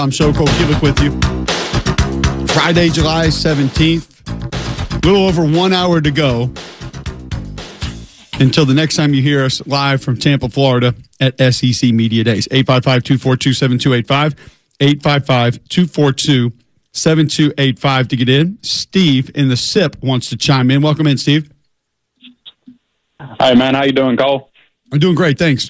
I'm Shoko Kivik with you. Friday, July 17th. A little over 1 hour to go until the next time you hear us live from Tampa, Florida at SEC Media Days. 855-242-7285. 855-242-7285 to get in. Steve in the SIP wants to chime in. Welcome in, Steve. Hey, man. How you doing, Cole? I'm doing great. Thanks.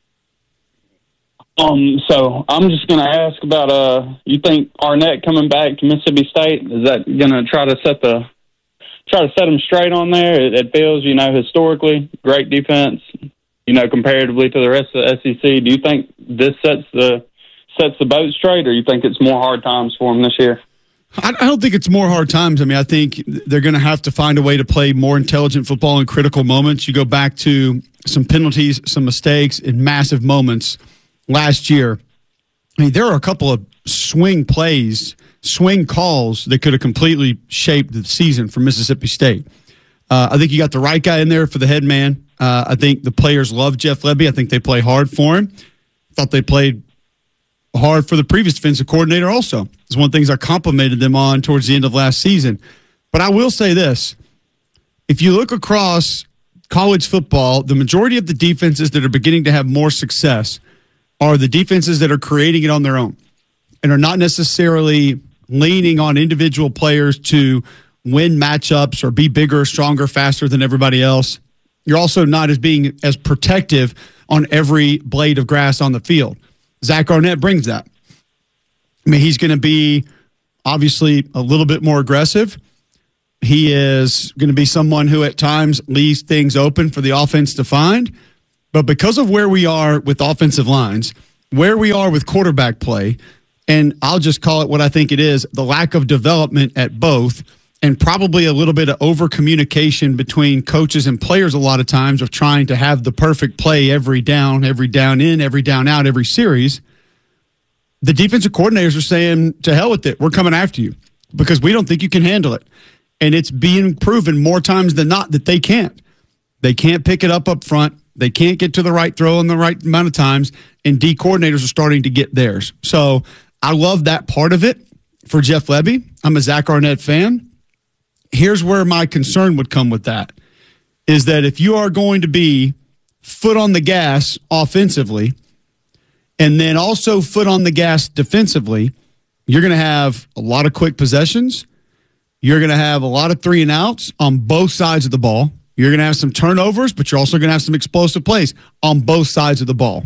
So I'm just going to ask about, you think Arnett coming back to Mississippi State, is that going to try to set them straight on there? It feels, historically, great defense, comparatively to the rest of the SEC. Do you think this sets the boat straight, or you think it's more hard times for them this year? I don't think it's more hard times. I mean, I think they're going to have to find a way to play more intelligent football in critical moments. You go back to some penalties, some mistakes, and massive moments last year. I mean, there are a couple of swing plays, swing calls that could have completely shaped the season for Mississippi State. I think you got the right guy in there for the head man. I think the players love Jeff Lebby. I think they play hard for him. I thought they played hard for the previous defensive coordinator also. It's one of the things I complimented them on towards the end of last season. But I will say this. If you look across college football, the majority of the defenses that are beginning to have more success are the defenses that are creating it on their own and are not necessarily leaning on individual players to win matchups or be bigger, stronger, faster than everybody else. You're also not being as protective on every blade of grass on the field. Zach Arnett brings that. I mean, he's going to be obviously a little bit more aggressive. He is going to be someone who at times leaves things open for the offense to find. But because of where we are with offensive lines, where we are with quarterback play, and I'll just call it what I think it is, the lack of development at both, and probably a little bit of over-communication between coaches and players a lot of times of trying to have the perfect play every down in, every down out, every series, the defensive coordinators are saying, to hell with it, we're coming after you because we don't think you can handle it. And it's being proven more times than not that they can't. They can't pick it up front. They can't get to the right throw in the right amount of times, and D coordinators are starting to get theirs. So I love that part of it for Jeff Lebby. I'm a Zach Arnett fan. Here's where my concern would come with that, is that if you are going to be foot on the gas offensively and then also foot on the gas defensively, you're going to have a lot of quick possessions. You're going to have a lot of 3 and outs on both sides of the ball. You're going to have some turnovers, but you're also going to have some explosive plays on both sides of the ball.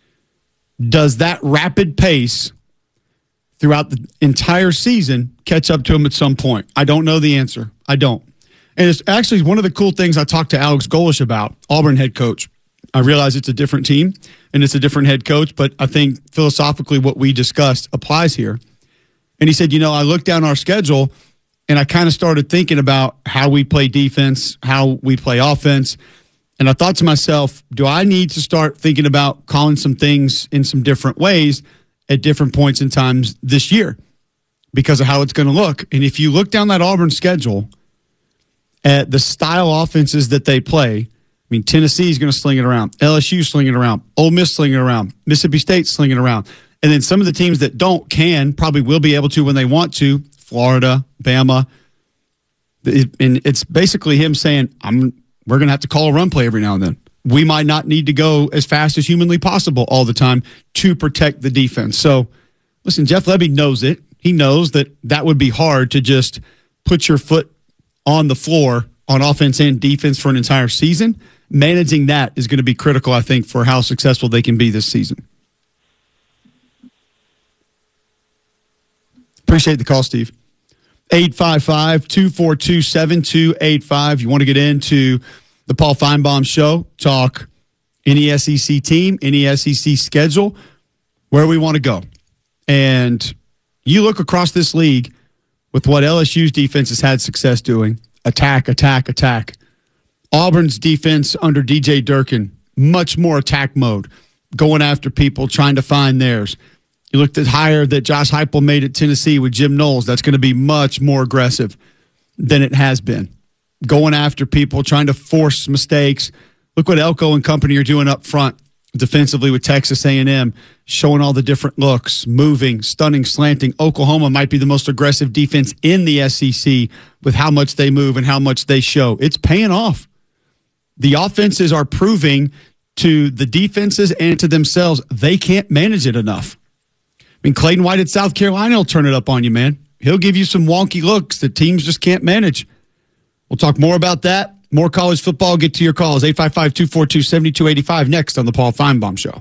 Does that rapid pace throughout the entire season catch up to him at some point? I don't know the answer. I don't. And it's actually one of the cool things I talked to Alex Golesh about, Auburn head coach. I realize it's a different team and it's a different head coach, but I think philosophically what we discussed applies here. And he said, I looked down our schedule and I kind of started thinking about how we play defense, how we play offense. And I thought to myself, do I need to start thinking about calling some things in some different ways at different points in times this year because of how it's going to look? And if you look down that Auburn schedule at the style offenses that they play, I mean, Tennessee is going to sling it around. LSU sling it around. Ole Miss sling it around. Mississippi State sling it around. And then some of the teams that probably will be able to when they want to. Florida, Bama. And it's basically him saying, we're going to have to call a run play every now and then. We might not need to go as fast as humanly possible all the time to protect the defense. So, listen, Jeff Lebby knows it. He knows that would be hard to just put your foot on the floor on offense and defense for an entire season. Managing that is going to be critical, I think, for how successful they can be this season. Appreciate the call, Steve. 855-242-7285. You want to get into the Paul Feinbaum Show, talk any SEC team, any SEC schedule, where we want to go. And you look across this league with what LSU's defense has had success doing, attack, attack, attack. Auburn's defense under DJ Durkin, much more attack mode, going after people, trying to find theirs. You looked at hire that Josh Heupel made at Tennessee with Jim Knowles. That's going to be much more aggressive than it has been. Going after people, trying to force mistakes. Look what Elko and company are doing up front. defensively with Texas A&M, showing all the different looks, moving, stunning, slanting. Oklahoma might be the most aggressive defense in the SEC with how much they move and how much they show. It's paying off. The offenses are proving to the defenses and to themselves they can't manage it enough. I mean, Clayton White at South Carolina will turn it up on you, man. He'll give you some wonky looks that teams just can't manage. We'll talk more about that. More college football. Get to your calls. 855-242-7285 next on the Paul Feinbaum Show.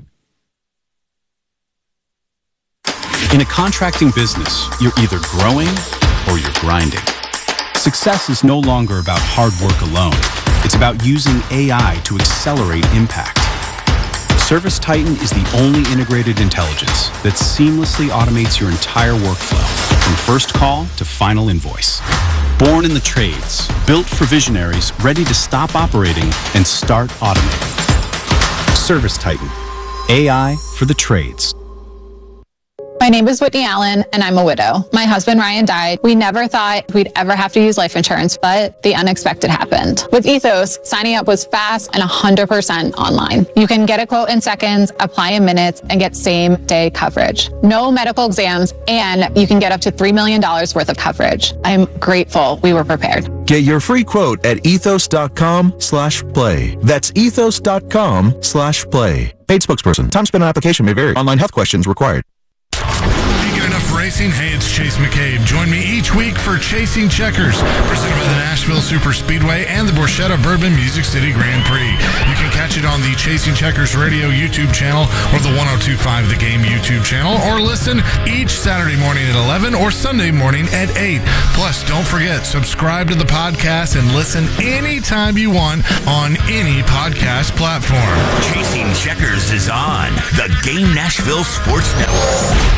In a contracting business, you're either growing or you're grinding. Success is no longer about hard work alone. It's about using AI to accelerate impact. ServiceTitan is the only integrated intelligence that seamlessly automates your entire workflow, from first call to final invoice. Born in the trades, built for visionaries ready to stop operating and start automating. ServiceTitan, AI for the trades. My name is Whitney Allen, and I'm a widow. My husband, Ryan, died. We never thought we'd ever have to use life insurance, but the unexpected happened. With Ethos, signing up was fast and 100% online. You can get a quote in seconds, apply in minutes, and get same-day coverage. No medical exams, and you can get up to $3 million worth of coverage. I'm grateful we were prepared. Get your free quote at ethos.com/play. That's ethos.com/play. Paid spokesperson. Time spent on application may vary. Online health questions required. Racing. Hey, it's Chase McCabe. Join me each week for Chasing Checkers, presented by the Nashville Super Speedway and the Borchetta Bourbon Music City Grand Prix. You can catch it on the Chasing Checkers Radio YouTube channel or the 102.5 The Game YouTube channel, or listen each Saturday morning at 11 or Sunday morning at 8. Plus, don't forget, subscribe to the podcast and listen anytime you want on any podcast platform. Chasing Checkers is on the Game Nashville Sports Network.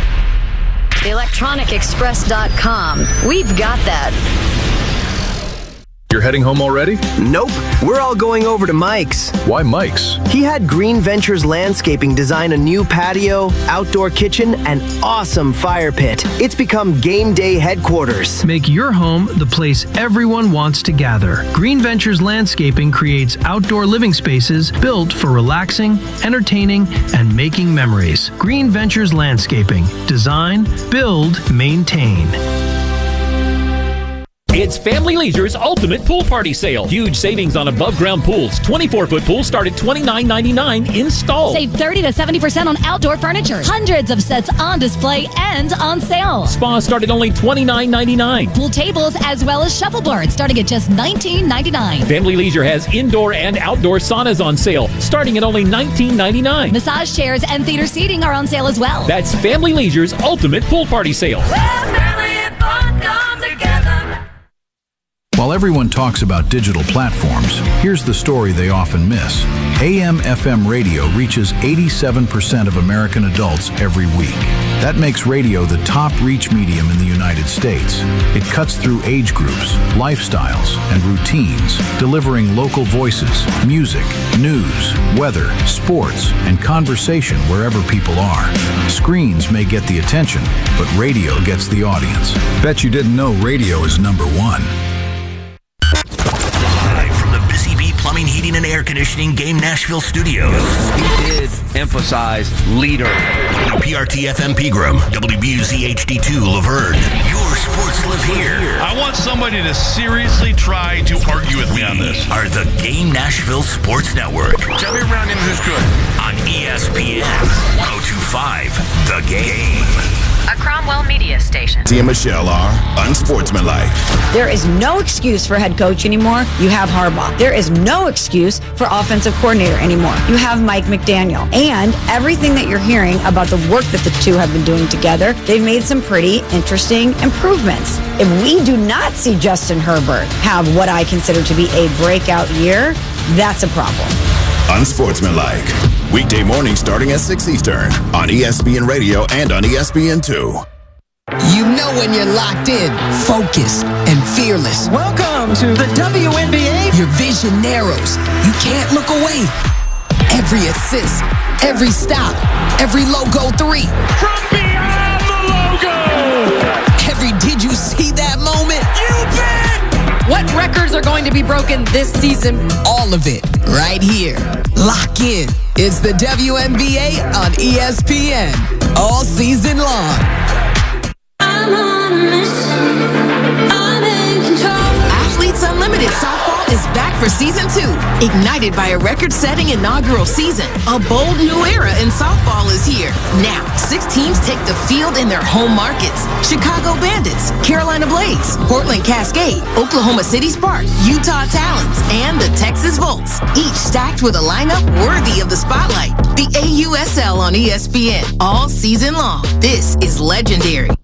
ElectronicExpress.com. We've got that. You're heading home already? Nope. We're all going over to Mike's. Why Mike's? He had Green Ventures Landscaping design a new patio, outdoor kitchen, and awesome fire pit. It's become game day headquarters. Make your home the place everyone wants to gather. Green Ventures Landscaping creates outdoor living spaces built for relaxing, entertaining, and making memories. Green Ventures Landscaping. Design, build, maintain. It's Family Leisure's Ultimate Pool Party Sale. Huge savings on above-ground pools. 24-foot pools start at $29.99 installed. Save 30 to 70% on outdoor furniture. Hundreds of sets on display and on sale. Spas start at only $29.99. Pool tables as well as shuffleboards starting at just $19.99. Family Leisure has indoor and outdoor saunas on sale starting at only $19.99. Massage chairs and theater seating are on sale as well. That's Family Leisure's Ultimate Pool Party Sale. While everyone talks about digital platforms, here's the story they often miss. AM/FM radio reaches 87% of American adults every week. That makes radio the top reach medium in the United States. It cuts through age groups, lifestyles, and routines, delivering local voices, music, news, weather, sports, and conversation wherever people are. Screens may get the attention, but radio gets the audience. Bet you didn't know radio is number one. Live from the Busy Bee Plumbing, Heating, and Air Conditioning Game Nashville Studios. He did emphasize leader. WPRT-FM Pegram, WBUZ HD2 Laverne. Your sports live here. I want somebody to seriously try to argue with me on this. Are the Game Nashville Sports Network. Tell me around him who's good. On ESPN 102.5 The Game. A Cromwell Media Station. Tia Michelle are unsportsmanlike. There is no excuse for head coach anymore. You have Harbaugh. There is no excuse for offensive coordinator anymore. You have Mike McDaniel. And everything that you're hearing about the work that the two have been doing together, they've made some pretty interesting improvements. If we do not see Justin Herbert have what I consider to be a breakout year, that's a problem. Unsportsmanlike. Weekday morning starting at 6 Eastern on ESPN Radio and on ESPN2. You know when you're locked in, focused, and fearless. Welcome to the WNBA. Your vision narrows. You can't look away. Every assist, every stop, every logo three. From beyond the logo. Every did you see that moment? You bet. What records are going going to be broken this season? All of it, right here. Lock in. It's the WNBA on ESPN. All season long. I'm on a mission. I'm in control. Athletes Unlimited Softball is back for season 2. Ignited by a record-setting inaugural season, a bold new era in softball is here. Now, 6 teams take the field in their home markets. Chicago Bandits, Carolina Blades, Portland Cascade, Oklahoma City Spark, Utah Talons, and the Texas Volts. Each stacked with a lineup worthy of the spotlight. The AUSL on ESPN all season long. This is legendary.